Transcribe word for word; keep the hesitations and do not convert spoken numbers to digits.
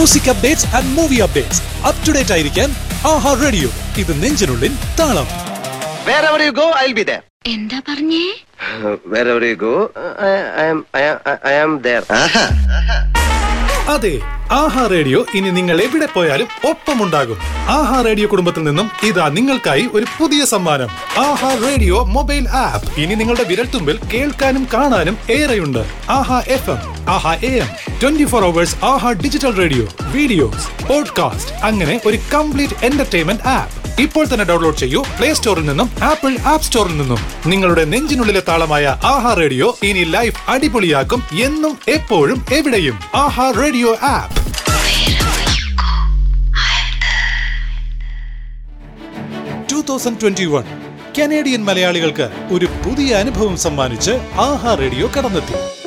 Music updates and movie updates up to date ആയിരിക്കാൻ ആഹാ radio. ഇത് നെഞ്ചിനുള്ളിൽ താളം. Wherever you go, I'll be there. എന്താ പറഞ്ഞേ? Wherever you go, I, I am, I am, I am there. അതെ, ആഹാ radio ഇനി നിങ്ങൾ എവിടെ പോയാലും ഒപ്പമുണ്ടാകും. ആഹാ റേഡിയോ കുടുംബത്തിൽ നിന്നും ഇതാ നിങ്ങൾക്കായി ഒരു പുതിയ സമ്മാനം. ആഹാ റേഡിയോ മൊബൈൽ ആപ്പ്. ഇനി നിങ്ങളുടെ വിരൽത്തുമ്പിൽ കേൾക്കാനും കാണാനും ഏറെയുണ്ട്. ആഹാ F M, Aaha A M, twenty four hours Aaha digital radio, videos, podcast, അങ്ങനെ ഒരു കംപ്ലീറ്റ് എന്റർടൈൻമെന്റ് ആപ്പ്. ഇപ്പോൾ തന്നെ ഡൗൺലോഡ് ചെയ്യൂ പ്ലേ സ്റ്റോറിൽ നിന്നും ആപ്പിൾ ആപ്പ് സ്റ്റോറിൽ നിന്നും. നിങ്ങളുടെ നെഞ്ചിനുള്ളിലെ താളമായ ആഹാ റേഡിയോ ഇനി ലൈഫ് അടിപൊളിയാക്കും, എന്നും എപ്പോഴും എവിടെയും. ആഹാ radio app. Twenty twenty one Canadian മലയാളികൾക്ക് ഒരു പുതിയ അനുഭവം സമ്മാനിച്ച് ആഹാ റേഡിയോ കടന്നെത്തി.